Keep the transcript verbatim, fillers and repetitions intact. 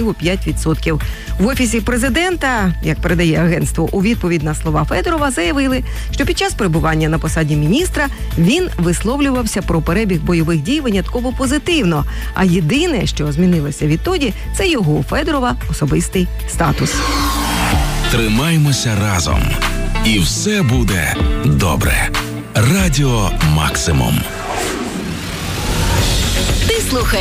всього п'ять відсотків. В Офісі президента, як передає агентство, у відповідь на слова Федорова заявили, що під час перебування на посаді міністра він висловлювався про перебіг бойових дій винятково позитивно. А єдине, що змінилося відтоді, це його, Федорова, особистий статус. Тримаймося разом. І все буде добре. Радіо Максимум. Ти слухаєш